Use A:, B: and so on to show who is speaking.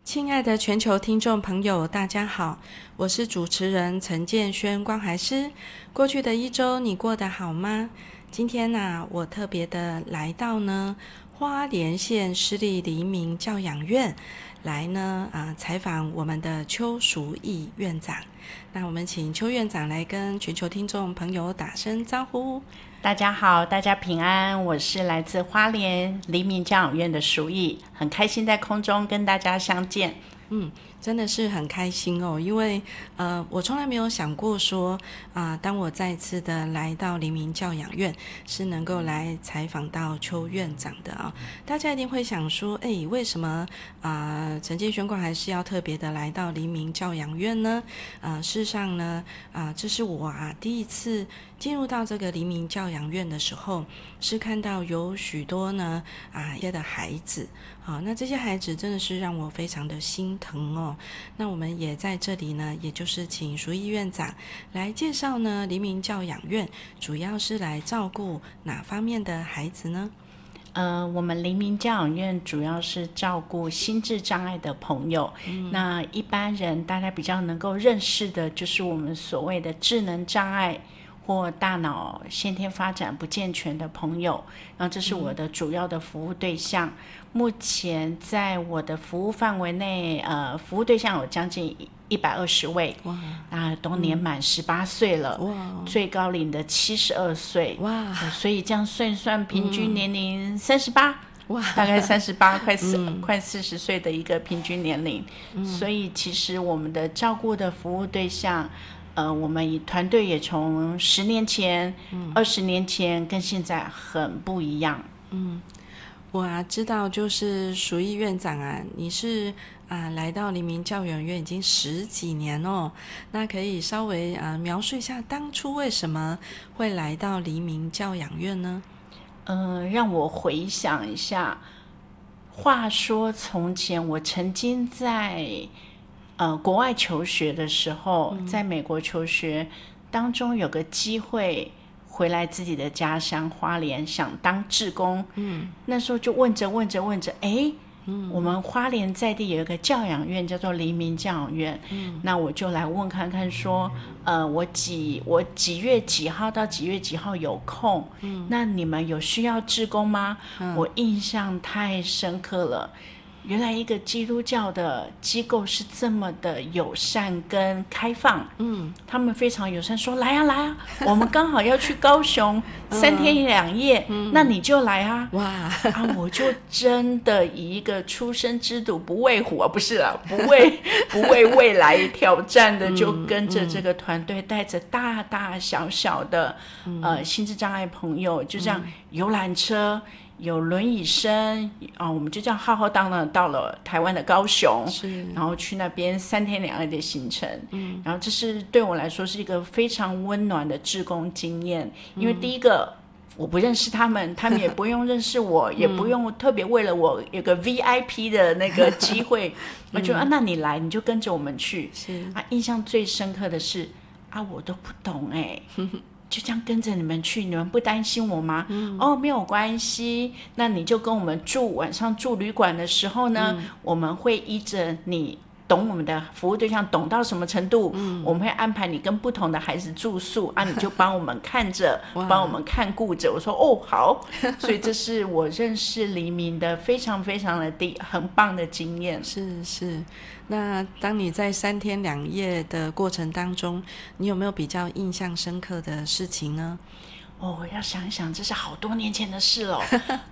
A: 亲爱的全球听众朋友，大家好，我是主持人陈建轩关怀师。过去的一周你过得好吗？今天我特别的来到花莲县市立黎明教养院来采访我们的邱淑义院长。那我们请邱院长来跟全球听众朋友打声招呼。
B: 大家好，大家平安，我是来自花莲黎明教养院的淑义，很开心在空中跟大家相见。
A: 真的是很开心哦，因为我从来没有想过说当我再次的来到黎明教养院，是能够来采访到邱院长的大家一定会想说，为什么陈建轩关还是要特别的来到黎明教养院呢？事实上呢，这是我第一次进入到这个黎明教养院的时候，是看到有许多一些的孩子。那这些孩子真的是让我非常的心疼哦。那我们也在这里呢，也就是请淑义院长来介绍呢，黎明教养院主要是来照顾哪方面的孩子呢？
B: 我们黎明教养院主要是照顾心智障碍的朋友。那一般人大家比较能够认识的就是我们所谓的智能障碍或大脑先天发展不健全的朋友，然后这是我的主要的服务对象。目前在我的服务范围内，服务对象有将近120位，都年满18岁了，最高龄的72岁，所以这样算一算，平均年龄38。大概38快40岁的一个平均年龄。所以其实我们的照顾的服务对象我们团队也从10年前、20年前跟现在很不一样。
A: 我知道就是淑义院长你是来到黎明教养院已经10几年哦，那可以稍微描述一下当初为什么会来到黎明教养院呢？
B: 让我回想一下，话说从前我曾经在国外求学的时候，在美国求学当中有个机会回来自己的家乡花莲，想当志工。那时候就问着我们花莲在地有一个教养院叫做黎明教养院。那我就来问看看说我几月几号到几月几号有空，那你们有需要志工吗？我印象太深刻了，原来一个基督教的机构是这么的友善跟开放。他们非常友善，说来啊我们刚好要去高雄3天2夜，那你就来啊。我就真的以一个初生之犊不畏虎不是啦，不畏未来挑战的，就跟着这个团队，带着大大小小的心智障碍朋友，就这样游览车有轮椅生我们就这样浩浩荡荡的到了台湾的高雄，然后去那边3天2夜的行程。然后这是对我来说是一个非常温暖的志工经验。因为第一个我不认识他们，他们也不用认识我，也不用特别为了我有个 VIP 的那个机会我就那你来你就跟着我们去。印象最深刻的是我都不懂就这样跟着你们去，你们不担心我吗？没有关系，那你就跟我们晚上住旅馆的时候呢，我们会依着你懂我们的服务对象懂到什么程度，我们会安排你跟不同的孩子住宿你就帮我们看着帮我们看顾着。我说好所以这是我认识黎明的非常非常的很棒的经验。
A: 是那当你在3天2夜的过程当中，你有没有比较印象深刻的事情呢？
B: 要想一想，这是好多年前的事了